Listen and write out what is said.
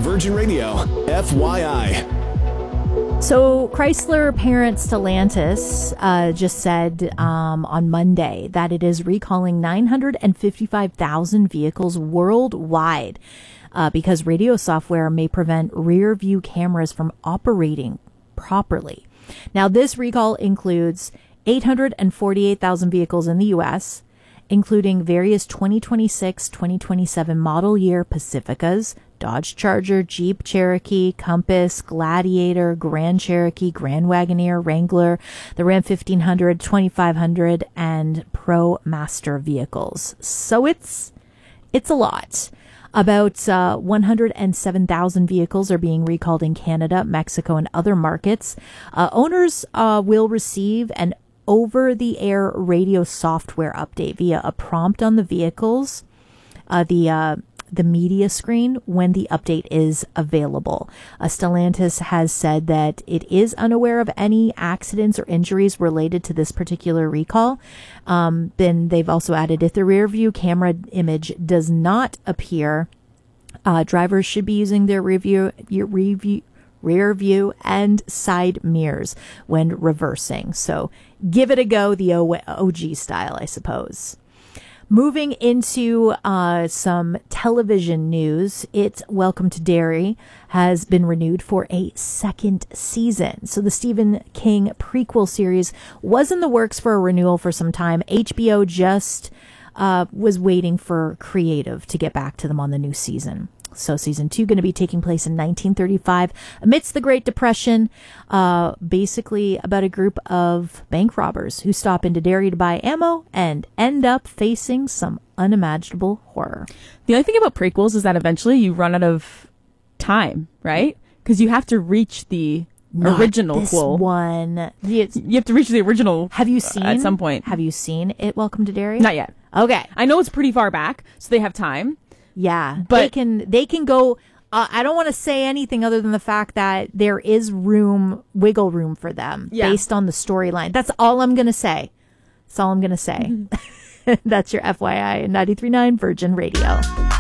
Virgin Radio, FYI. So Chrysler parent Stellantis just said on Monday that it is recalling 955,000 vehicles worldwide because radio software may prevent rear view cameras from operating properly. Now, this recall includes 848,000 vehicles in the U.S., including various 2026, 2027 model year Pacificas, Dodge Charger, Jeep Cherokee, Compass, Gladiator, Grand Cherokee, Grand Wagoneer, Wrangler, the Ram 1500, 2500, and Pro Master vehicles. So it's a lot. About 107,000 vehicles are being recalled in Canada, Mexico, and other markets. Owners will receive an over-the-air radio software update via a prompt on the vehicles, the media screen, when the update is available. Stellantis has said that it is unaware of any accidents or injuries related to this particular recall. Then they've also added, if the rear view camera image does not appear, drivers should be using their rear view and side mirrors when reversing. So give it a go, the OG style, I suppose. Moving into some television news, it's Welcome to Derry has been renewed for a second season. So the Stephen King prequel series was in the works for a renewal for some time. HBO just was waiting for creative to get back to them on the new season. So season 2 going to be taking place in 1935 amidst the Great Depression, basically about a group of bank robbers who stop into Derry to buy ammo and end up facing some unimaginable horror. The only thing about prequels is that eventually you run out of time, right? Because you have to reach the original this quote. One. You have to reach the original. Have you seen at some point? Have you seen it? Welcome to Derry? Not yet. Okay. I know it's pretty far back, so they have time. Yeah, but they can go. I don't want to say anything other than the fact that there is wiggle room for them based on the storyline. That's all I'm going to say. That's all I'm going to say. That's your FYI 93.9 Virgin Radio.